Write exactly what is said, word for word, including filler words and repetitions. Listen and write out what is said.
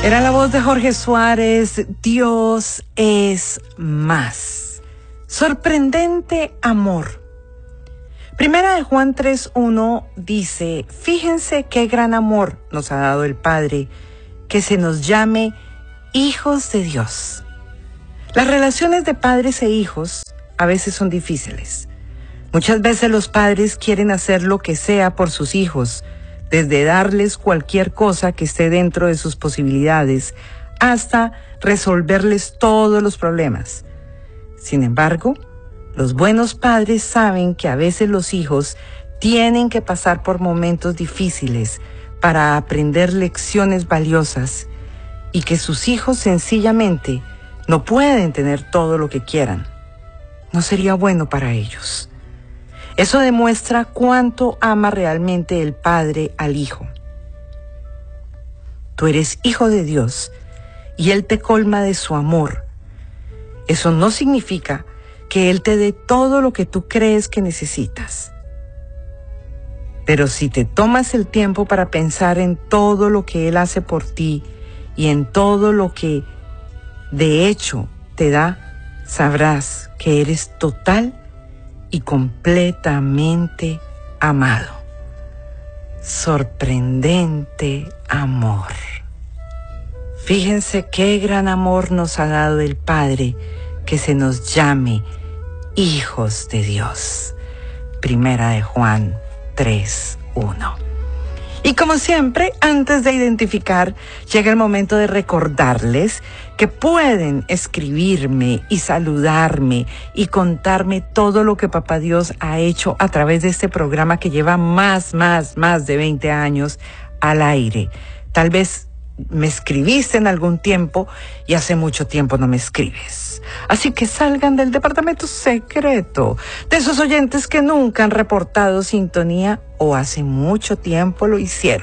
Era la voz de Jorge Suárez. Dios es más. Sorprendente amor. Primera de Juan tres uno dice: fíjense qué gran amor nos ha dado el Padre, que se nos llame hijos de Dios. Las relaciones de padres e hijos a veces son difíciles. Muchas veces los padres quieren hacer lo que sea por sus hijos, desde darles cualquier cosa que esté dentro de sus posibilidades, hasta resolverles todos los problemas. Sin embargo, los buenos padres saben que a veces los hijos tienen que pasar por momentos difíciles para aprender lecciones valiosas y que sus hijos sencillamente no pueden tener todo lo que quieran. No sería bueno para ellos. Eso demuestra cuánto ama realmente el Padre al Hijo. Tú eres hijo de Dios y Él te colma de su amor. Eso no significa que Él te dé todo lo que tú crees que necesitas. Pero si te tomas el tiempo para pensar en todo lo que Él hace por ti y en todo lo que de hecho te da, sabrás que eres total y completamente amado. Sorprendente amor. Fíjense qué gran amor nos ha dado el Padre, que se nos llame hijos de Dios. Primera de Juan tres uno. Y como siempre, antes de identificar, llega el momento de recordarles que pueden escribirme y saludarme y contarme todo lo que Papá Dios ha hecho a través de este programa que lleva más, más, más de veinte años al aire. Tal vez me escribiste en algún tiempo y hace mucho tiempo no me escribes. Así que salgan del departamento secreto, de esos oyentes que nunca han reportado sintonía o hace mucho tiempo lo hicieron.